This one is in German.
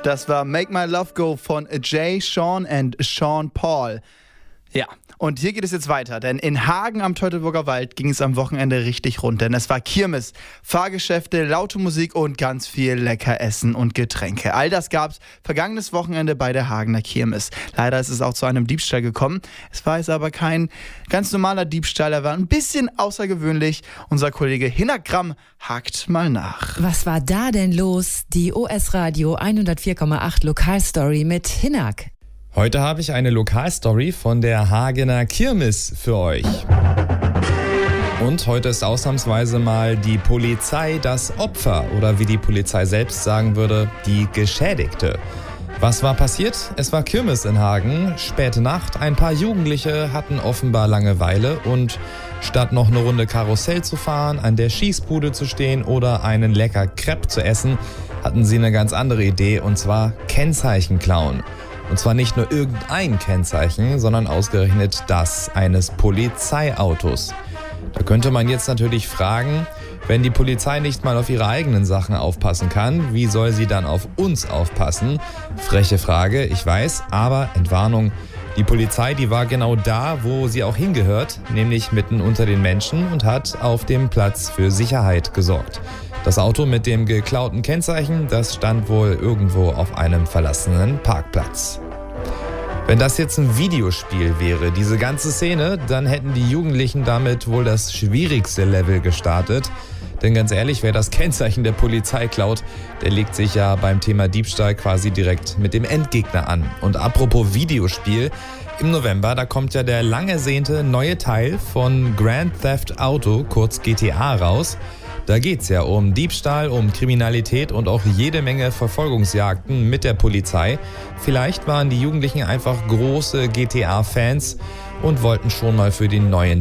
Das war Make My Love Go von Jay, Sean and Sean Paul. Ja, und hier geht es jetzt weiter, denn in Hagen am Teutoburger Wald ging es am Wochenende richtig rund, denn es war Kirmes, Fahrgeschäfte, laute Musik und ganz viel lecker Essen und Getränke. All das gab's vergangenes Wochenende bei der Hagener Kirmes. Leider ist es auch zu einem Diebstahl gekommen. Es war jetzt aber kein ganz normaler Diebstahl, er war ein bisschen außergewöhnlich. Unser Kollege Hinak Gramm hakt mal nach. Was war da denn los? Die OS Radio 104,8 Lokalstory mit Hinak. Heute habe ich eine Lokalstory von der Hagener Kirmes für euch. Und heute ist ausnahmsweise mal die Polizei das Opfer oder wie die Polizei selbst sagen würde, die Geschädigte. Was war passiert? Es war Kirmes in Hagen, späte Nacht. Ein paar Jugendliche hatten offenbar Langeweile und statt noch eine Runde Karussell zu fahren, an der Schießbude zu stehen oder einen lecker Crepe zu essen, hatten sie eine ganz andere Idee, und zwar Kennzeichen klauen. Und zwar nicht nur irgendein Kennzeichen, sondern ausgerechnet das eines Polizeiautos. Da könnte man jetzt natürlich fragen, wenn die Polizei nicht mal auf ihre eigenen Sachen aufpassen kann, wie soll sie dann auf uns aufpassen? Freche Frage, ich weiß, aber Entwarnung. Die Polizei, die war genau da, wo sie auch hingehört, nämlich mitten unter den Menschen und hat auf dem Platz für Sicherheit gesorgt. Das Auto mit dem geklauten Kennzeichen, das stand wohl irgendwo auf einem verlassenen Parkplatz. Wenn das jetzt ein Videospiel wäre, diese ganze Szene, dann hätten die Jugendlichen damit wohl das schwierigste Level gestartet. Denn ganz ehrlich, wer das Kennzeichen der Polizei klaut, der legt sich ja beim Thema Diebstahl quasi direkt mit dem Endgegner an. Und apropos Videospiel, im November, da kommt ja der lang ersehnte neue Teil von Grand Theft Auto, kurz GTA, raus. Da geht's ja um Diebstahl, um Kriminalität und auch jede Menge Verfolgungsjagden mit der Polizei. Vielleicht waren die Jugendlichen einfach große GTA-Fans und wollten schon mal für den neuen